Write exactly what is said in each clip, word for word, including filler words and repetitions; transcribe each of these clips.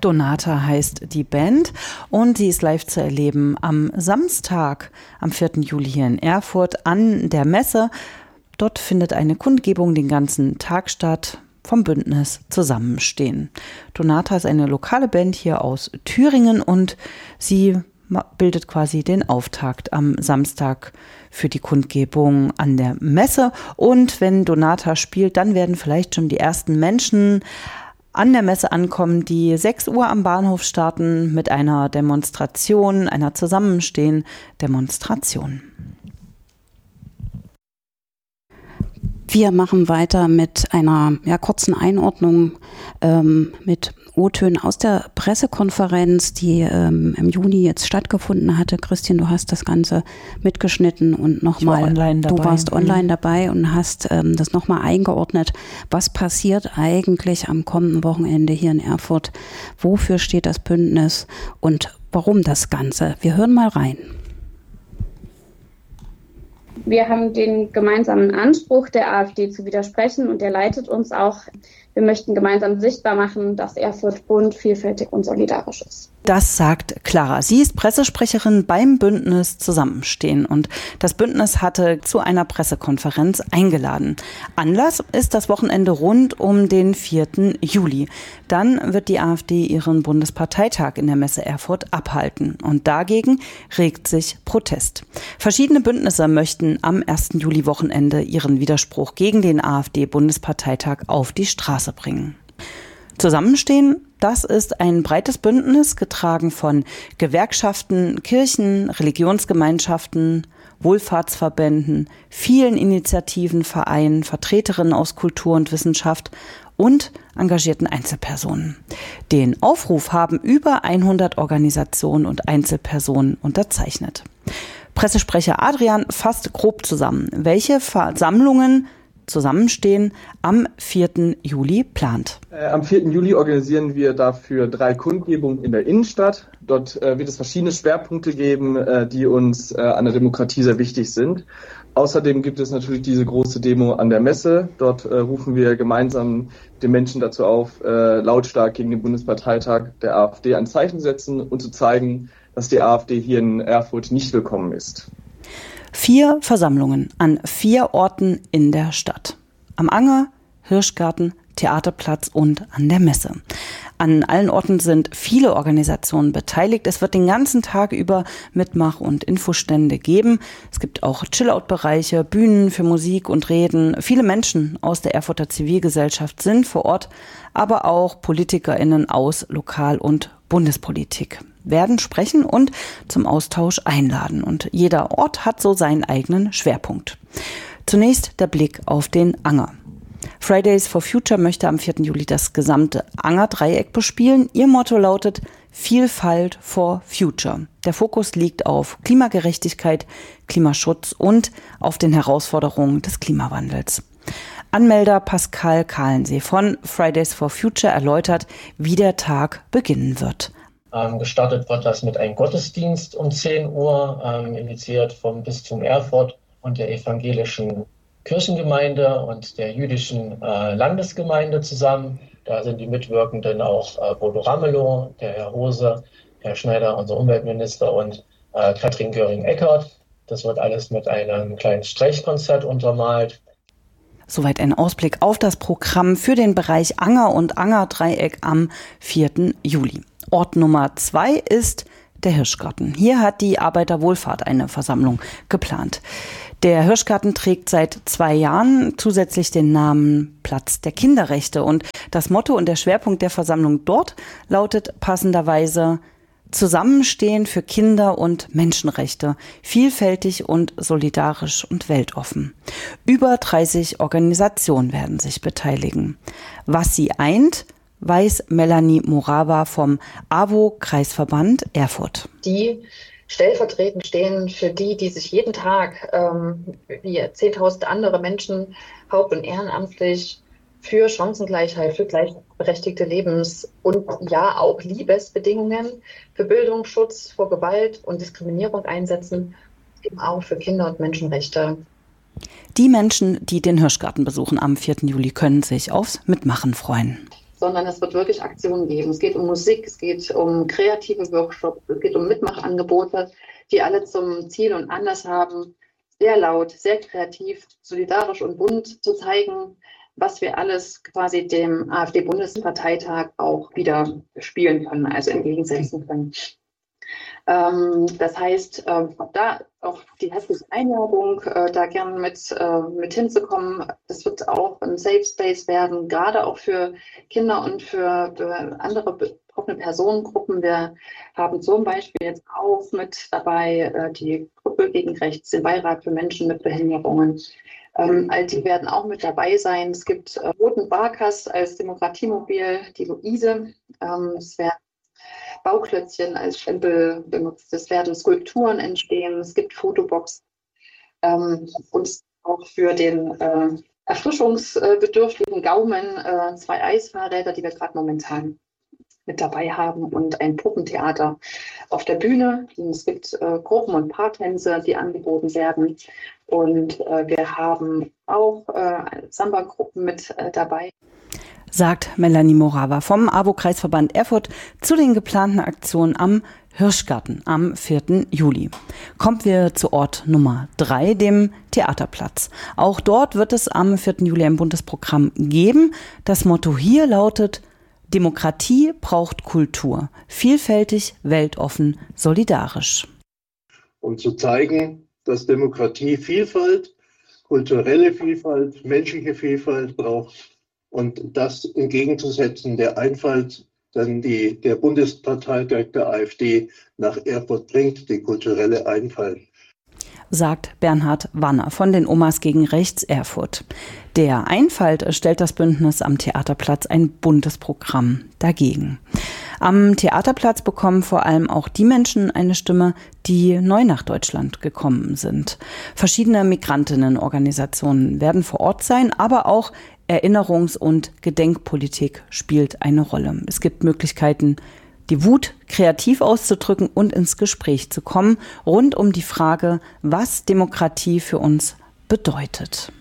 Donata heißt die Band und sie ist live zu erleben am Samstag, am vierten Juli hier in Erfurt an der Messe. Dort findet eine Kundgebung den ganzen Tag statt vom Bündnis Zusammenstehen. Donata ist eine lokale Band hier aus Thüringen und sie bildet quasi den Auftakt am Samstag für die Kundgebung an der Messe. Und wenn Donata spielt, dann werden vielleicht schon die ersten Menschen an der Messe ankommen, die sechs Uhr am Bahnhof starten mit einer Demonstration, einer Zusammenstehen-Demonstration. Wir machen weiter mit einer ja, kurzen Einordnung ähm, mit O-Tönen aus der Pressekonferenz, die ähm, im Juni jetzt stattgefunden hatte. Christian, du hast das Ganze mitgeschnitten und nochmal, du warst online dabei und hast ähm, das nochmal eingeordnet. Was passiert eigentlich am kommenden Wochenende hier in Erfurt? Wofür steht das Bündnis und warum das Ganze? Wir hören mal rein. Wir haben den gemeinsamen Anspruch, der AfD zu widersprechen, und der leitet uns auch. Wir möchten gemeinsam sichtbar machen, dass Erfurt bunt, vielfältig und solidarisch ist. Das sagt Clara. Sie ist Pressesprecherin beim Bündnis Zusammenstehen und das Bündnis hatte zu einer Pressekonferenz eingeladen. Anlass ist das Wochenende rund um den vierten Juli. Dann wird die AfD ihren Bundesparteitag in der Messe Erfurt abhalten und dagegen regt sich Protest. Verschiedene Bündnisse möchten am ersten Juli-Wochenende ihren Widerspruch gegen den AfD-Bundesparteitag auf die Straße bringen. Zusammenstehen, das ist ein breites Bündnis, getragen von Gewerkschaften, Kirchen, Religionsgemeinschaften, Wohlfahrtsverbänden, vielen Initiativen, Vereinen, Vertreterinnen aus Kultur und Wissenschaft und engagierten Einzelpersonen. Den Aufruf haben über hundert Organisationen und Einzelpersonen unterzeichnet. Pressesprecher Adrian fasst grob zusammen, welche Versammlungen Zusammenstehen am vierten Juli plant. Äh, am vierten Juli organisieren wir dafür drei Kundgebungen in der Innenstadt. Dort äh, wird es verschiedene Schwerpunkte geben, äh, die uns äh, an der Demokratie sehr wichtig sind. Außerdem gibt es natürlich diese große Demo an der Messe. Dort äh, rufen wir gemeinsam den Menschen dazu auf, äh, lautstark gegen den Bundesparteitag der AfD ein Zeichen zu setzen und zu zeigen, dass die AfD hier in Erfurt nicht willkommen ist. Vier Versammlungen an vier Orten in der Stadt. Am Anger, Hirschgarten, Theaterplatz und an der Messe. An allen Orten sind viele Organisationen beteiligt. Es wird den ganzen Tag über Mitmach- und Infostände geben. Es gibt auch Chill-Out-Bereiche, Bühnen für Musik und Reden. Viele Menschen aus der Erfurter Zivilgesellschaft sind vor Ort, aber auch PolitikerInnen aus Lokal- und Bundespolitik werden sprechen und zum Austausch einladen. Und jeder Ort hat so seinen eigenen Schwerpunkt. Zunächst der Blick auf den Anger. Fridays for Future möchte am vierten Juli das gesamte Anger-Dreieck bespielen. Ihr Motto lautet Vielfalt for Future. Der Fokus liegt auf Klimagerechtigkeit, Klimaschutz und auf den Herausforderungen des Klimawandels. Anmelder Pascal Kahlensee von Fridays for Future erläutert, wie der Tag beginnen wird. Ähm, gestartet wird das mit einem Gottesdienst um zehn Uhr, ähm, initiiert vom Bistum Erfurt und der evangelischen Kirchengemeinde und der jüdischen äh, Landesgemeinde zusammen. Da sind die Mitwirkenden auch äh, Bodo Ramelow, der Herr Hose, Herr Schneider, unser Umweltminister, und äh, Katrin Göring-Eckardt. Das wird alles mit einem kleinen Streichkonzert untermalt. Soweit ein Ausblick auf das Programm für den Bereich Anger und Anger-Dreieck am vierten Juli. Ort Nummer zwei ist der Hirschgarten. Hier hat die Arbeiterwohlfahrt eine Versammlung geplant. Der Hirschgarten trägt seit zwei Jahren zusätzlich den Namen Platz der Kinderrechte und das Motto und der Schwerpunkt der Versammlung dort lautet passenderweise Zusammenstehen für Kinder- und Menschenrechte, vielfältig und solidarisch und weltoffen. Über dreißig Organisationen werden sich beteiligen. Was sie eint, weiß Melanie Morava vom A W O-Kreisverband Erfurt. Die stellvertretend stehen für die, die sich jeden Tag, ähm, wie zehntausend andere Menschen, haupt- und ehrenamtlich für Chancengleichheit, für gleichberechtigte Lebens- und ja auch Liebesbedingungen, für Bildungsschutz vor Gewalt und Diskriminierung einsetzen, eben auch für Kinder- und Menschenrechte. Die Menschen, die den Hirschgarten besuchen am vierten Juli, können sich aufs Mitmachen freuen. sondern es wird wirklich Aktionen geben. Es geht um Musik, es geht um kreative Workshops, es geht um Mitmachangebote, die alle zum Ziel und Anlass haben, sehr laut, sehr kreativ, solidarisch und bunt zu zeigen, was wir alles quasi dem AfD-Bundesparteitag auch wieder spielen können, also entgegensetzen können. Ähm, das heißt, äh, da auch die herzliche Einladung, äh, da gerne mit, äh, mit hinzukommen. Das wird auch ein Safe Space werden, gerade auch für Kinder und für, für andere betroffene Personengruppen. Wir haben zum Beispiel jetzt auch mit dabei äh, die Gruppe gegen Rechts, den Beirat für Menschen mit Behinderungen. Ähm, all die werden auch mit dabei sein. Es gibt äh, Roten Barkast als Demokratiemobil, die Luise. Ähm, es werden Bauklötzchen als Stempel benutzt. Es werden Skulpturen entstehen. Es gibt Fotoboxen. Ähm, und auch für den äh, erfrischungsbedürftigen Gaumen äh, zwei Eisfahrräder, die wir gerade momentan mit dabei haben, und ein Puppentheater auf der Bühne. Es gibt äh, Gruppen- und Paartänze, die angeboten werden. Und äh, wir haben auch äh, Samba-Gruppen mit äh, dabei. Sagt Melanie Morawa vom AWO-Kreisverband Erfurt zu den geplanten Aktionen am Hirschgarten am vierten Juli. Kommen wir zu Ort Nummer drei, dem Theaterplatz. Auch dort wird es am vierten Juli ein buntes Programm geben. Das Motto hier lautet: Demokratie braucht Kultur. Vielfältig, weltoffen, solidarisch. Um zu zeigen, dass Demokratie Vielfalt, kulturelle Vielfalt, menschliche Vielfalt braucht. Und das entgegenzusetzen der Einfalt, dann die, der Bundesparteitag der AfD nach Erfurt bringt, die kulturelle Einfalt. Sagt Bernhard Wanner von den Omas gegen Rechts Erfurt. Der Einfalt stellt das Bündnis am Theaterplatz ein buntes Programm dagegen. Am Theaterplatz bekommen vor allem auch die Menschen eine Stimme, die neu nach Deutschland gekommen sind. Verschiedene Migrantinnenorganisationen werden vor Ort sein, aber auch Erinnerungs- und Gedenkpolitik spielt eine Rolle. Es gibt Möglichkeiten, die Wut kreativ auszudrücken und ins Gespräch zu kommen, rund um die Frage, was Demokratie für uns bedeutet.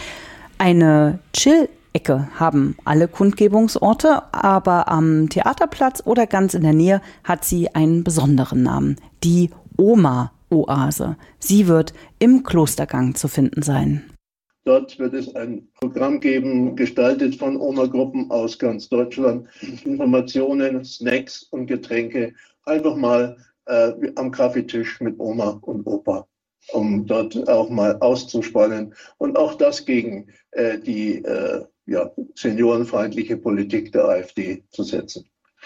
Eine Chill-Ecke haben alle Kundgebungsorte, aber am Theaterplatz oder ganz in der Nähe hat sie einen besonderen Namen, die Oma-Oase. Sie wird im Klostergang zu finden sein. Dort wird es ein Programm geben, gestaltet von Oma-Gruppen aus ganz Deutschland. Informationen, Snacks und Getränke. Einfach mal äh, am Kaffeetisch mit Oma und Opa, um dort auch mal auszuspannen. Und auch das gegen äh, die äh, ja, seniorenfeindliche Politik der AfD zu setzen.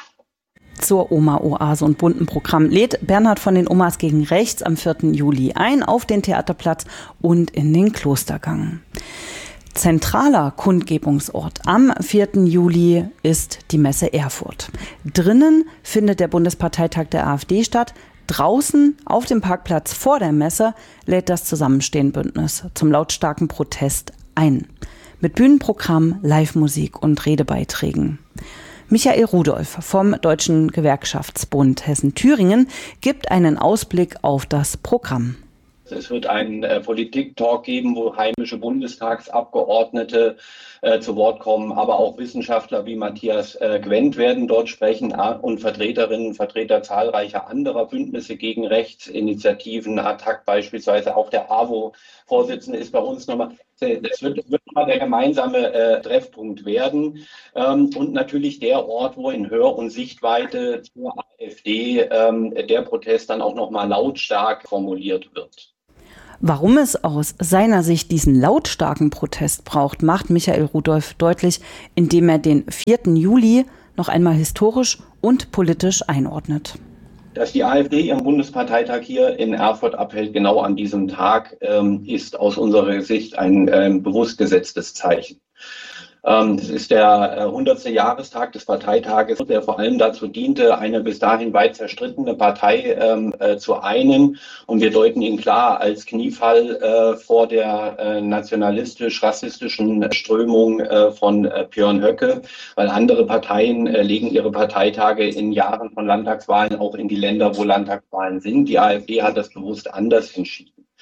Zur Oma-Oase und bunten Programm lädt Bernhard von den Omas gegen Rechts am vierten Juli ein auf den Theaterplatz und in den Klostergang. Zentraler Kundgebungsort am vierten Juli ist die Messe Erfurt. Drinnen findet der Bundesparteitag der AfD statt. Draußen auf dem Parkplatz vor der Messe lädt das Zusammenstehen-Bündnis zum lautstarken Protest ein. Mit Bühnenprogramm, Live-Musik und Redebeiträgen. Michael Rudolph vom Deutschen Gewerkschaftsbund Hessen-Thüringen gibt einen Ausblick auf das Programm. Es wird einen äh, Politik-Talk geben, wo heimische Bundestagsabgeordnete äh, zu Wort kommen, aber auch Wissenschaftler wie Matthias äh, Gwendt werden dort sprechen und Vertreterinnen und Vertreter zahlreicher anderer Bündnisse gegen Rechtsinitiativen, A T T A C beispielsweise, auch der AWO-Vorsitzende ist bei uns nochmal. Das wird, wird mal der gemeinsame äh, Treffpunkt werden ähm, und natürlich der Ort, wo in Hör- und Sichtweite zur AfD ähm, der Protest dann auch nochmal lautstark formuliert wird. Warum es aus seiner Sicht diesen lautstarken Protest braucht, macht Michael Rudolph deutlich, indem er den vierten Juli noch einmal historisch und politisch einordnet. Dass die AfD ihren Bundesparteitag hier in Erfurt abhält, genau an diesem Tag, ähm, ist aus unserer Sicht ein ähm, bewusst gesetztes Zeichen. Ähm, das ist der äh, hundertste Jahrestag des Parteitages, der vor allem dazu diente, eine bis dahin weit zerstrittene Partei ähm, äh, zu einen. Und wir deuten ihn klar als Kniefall äh, vor der äh, nationalistisch-rassistischen Strömung äh, von äh, Björn Höcke, weil andere Parteien äh, legen ihre Parteitage in Jahren von Landtagswahlen auch in die Länder, wo Landtagswahlen sind. Die AfD hat das bewusst anders entschieden.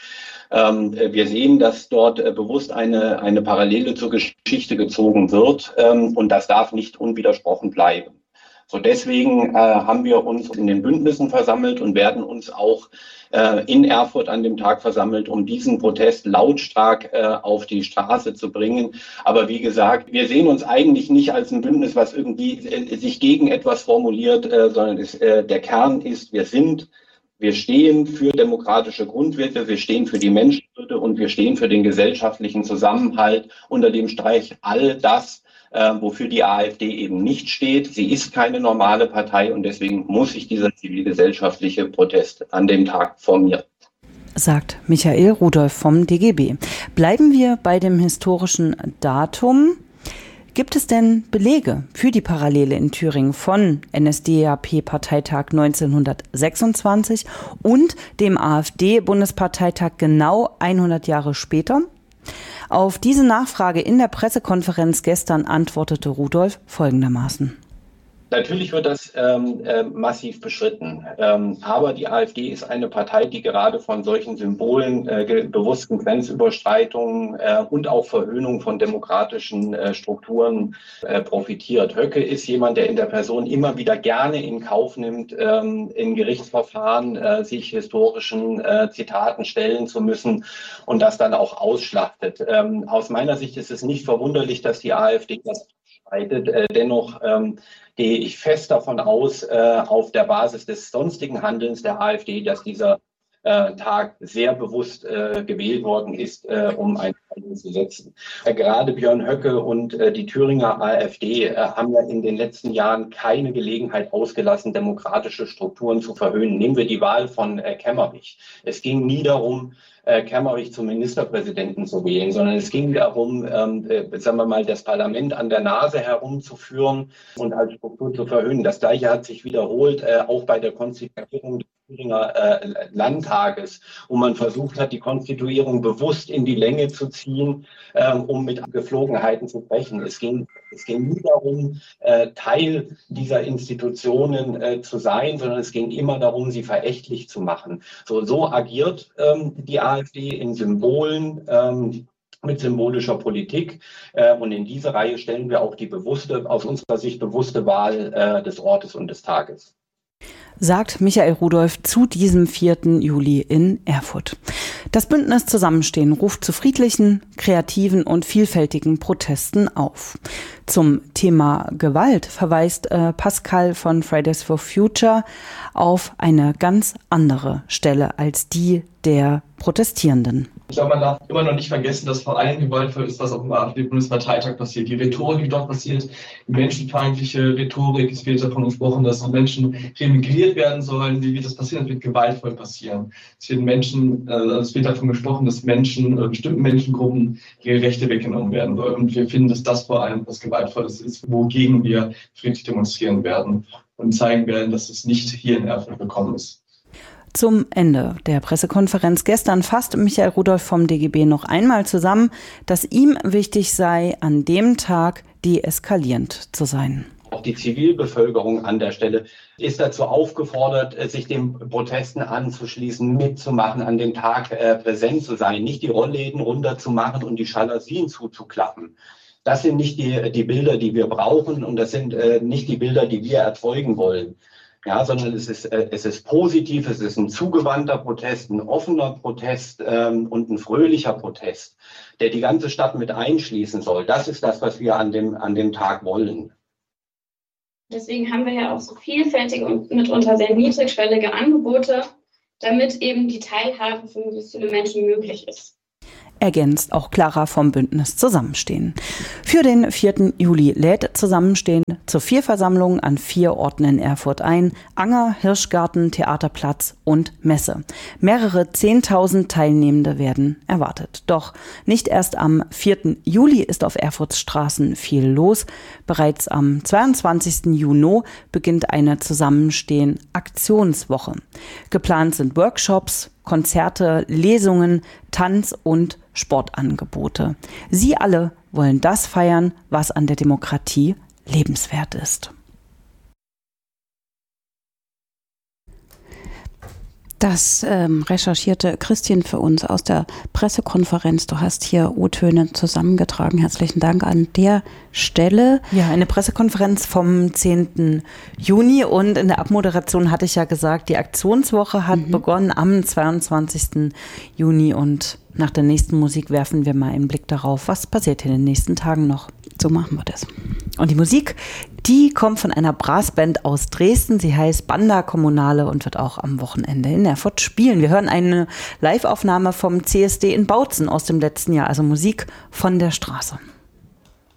Ähm, wir sehen, dass dort äh, bewusst eine, eine Parallele zur Geschichte gezogen wird, ähm, und das darf nicht unwidersprochen bleiben. So deswegen äh, haben wir uns in den Bündnissen versammelt und werden uns auch äh, in Erfurt an dem Tag versammelt, um diesen Protest lautstark äh, auf die Straße zu bringen. Aber wie gesagt, wir sehen uns eigentlich nicht als ein Bündnis, was irgendwie äh, sich gegen etwas formuliert, äh, sondern es, äh, der Kern ist, wir sind, wir stehen für demokratische Grundwerte, wir stehen für die Menschenwürde und wir stehen für den gesellschaftlichen Zusammenhalt, unter dem Streich all das, Äh, wofür die AfD eben nicht steht. Sie ist keine normale Partei und deswegen muss sich dieser zivilgesellschaftliche Protest an dem Tag formieren. Sagt Michael Rudolph vom D G B. Bleiben wir bei dem historischen Datum. Gibt es denn Belege für die Parallele in Thüringen von N S D A P-Parteitag neunzehnhundertsechsundzwanzig und dem AfD-Bundesparteitag genau hundert Jahre später? Auf diese Nachfrage in der Pressekonferenz gestern antwortete Rudolph folgendermaßen. Natürlich wird das ähm, äh, massiv beschritten. Ähm, aber die AfD ist eine Partei, die gerade von solchen Symbolen, äh, bewussten Grenzüberschreitungen äh, und auch Verhöhnung von demokratischen äh, Strukturen äh, profitiert. Höcke ist jemand, der in der Person immer wieder gerne in Kauf nimmt, ähm, in Gerichtsverfahren äh, sich historischen äh, Zitaten stellen zu müssen und das dann auch ausschlachtet. Ähm, aus meiner Sicht ist es nicht verwunderlich, dass die AfD das streitet. Äh, dennoch ähm, gehe ich fest davon aus, äh, auf der Basis des sonstigen Handelns der AfD, dass dieser äh, Tag sehr bewusst äh, gewählt worden ist, äh, um ein Zeichen zu setzen. Äh, gerade Björn Höcke und äh, die Thüringer AfD äh, haben ja in den letzten Jahren keine Gelegenheit ausgelassen, demokratische Strukturen zu verhöhnen. Nehmen wir die Wahl von äh, Kemmerich. Es ging nie darum, äh, Kemmerich zum Ministerpräsidenten zu wählen, sondern es ging darum, ähm, äh, sagen wir mal, das Parlament an der Nase herumzuführen und als Struktur zu verhöhnen. Das Gleiche hat sich wiederholt, äh, auch bei der Konstituierung des Thüringer äh, Landtages, wo man versucht hat, die Konstituierung bewusst in die Länge zu ziehen, äh, um mit Gepflogenheiten zu brechen. Es ging, es ging nie darum, äh, Teil dieser Institutionen äh, zu sein, sondern es ging immer darum, sie verächtlich zu machen. So, so agiert ähm, die AfD in Symbolen, ähm, mit symbolischer Politik. Äh, und in diese Reihe stellen wir auch die bewusste, aus unserer Sicht bewusste Wahl äh, des Ortes und des Tages. Sagt Michael Rudolph zu diesem vierten Juli in Erfurt. Das Bündnis Zusammenstehen ruft zu friedlichen, kreativen und vielfältigen Protesten auf. Zum Thema Gewalt verweist äh, Pascal von Fridays for Future auf eine ganz andere Stelle als die der Protestierenden. Ich glaube, man darf immer noch nicht vergessen, dass vor allem gewaltvoll ist, was auf dem AfD-Bundesparteitag passiert. Die Rhetorik, die dort passiert, die menschenfeindliche Rhetorik, es wird davon gesprochen, dass Menschen remigriert werden sollen. Wie wird das passieren? Das wird gewaltvoll passieren. Es wird Menschen, also es wird davon gesprochen, dass Menschen oder bestimmten Menschengruppen ihre Rechte weggenommen werden sollen. Und wir finden, dass das vor allem etwas Gewaltvolles ist, wogegen wir friedlich demonstrieren werden und zeigen werden, dass es nicht hier in Erfurt gekommen ist. Zum Ende der Pressekonferenz gestern fasst Michael Rudolph vom D G B noch einmal zusammen, dass ihm wichtig sei, an dem Tag deeskalierend zu sein. Auch die Zivilbevölkerung an der Stelle ist dazu aufgefordert, sich den Protesten anzuschließen, mitzumachen, an dem Tag äh, präsent zu sein, nicht die Rollläden runterzumachen und die Jalousien zuzuklappen. Das sind nicht die, die Bilder, die wir brauchen und das sind äh, nicht die Bilder, die wir erzeugen wollen. Ja, sondern es ist, äh, es ist positiv, es ist ein zugewandter Protest, ein offener Protest ähm, und ein fröhlicher Protest, der die ganze Stadt mit einschließen soll. Das ist das, was wir an dem, an dem Tag wollen. Deswegen haben wir ja auch so vielfältige und mitunter sehr niedrigschwellige Angebote, damit eben die Teilhabe für möglichst viele Menschen möglich ist. Ergänzt auch Clara vom Bündnis Zusammenstehen. Für den vierten Juli lädt Zusammenstehen zur Vierversammlung an vier Orten in Erfurt ein. Anger, Hirschgarten, Theaterplatz und Messe. Mehrere Zehntausend Teilnehmende werden erwartet. Doch nicht erst am vierten Juli ist auf Erfurts Straßen viel los. Bereits am zweiundzwanzigsten Juni beginnt eine Zusammenstehen-Aktionswoche. Geplant sind Workshops, Konzerte, Lesungen, Tanz- und Sportangebote. Sie alle wollen das feiern, was an der Demokratie lebenswert ist. Das ähm, recherchierte Christian für uns aus der Pressekonferenz. Du hast hier O-Töne zusammengetragen. Herzlichen Dank an der Stelle. Ja, eine Pressekonferenz vom zehnten Juni und in der Abmoderation hatte ich ja gesagt, die Aktionswoche hat mhm. begonnen am zweiundzwanzigsten Juni und nach der nächsten Musik werfen wir mal einen Blick darauf, was passiert in den nächsten Tagen noch. So machen wir das. Und die Musik, die kommt von einer Brassband aus Dresden. Sie heißt Banda Kommunale und wird auch am Wochenende in Erfurt spielen. Wir hören eine Live-Aufnahme vom C S D in Bautzen aus dem letzten Jahr, also Musik von der Straße.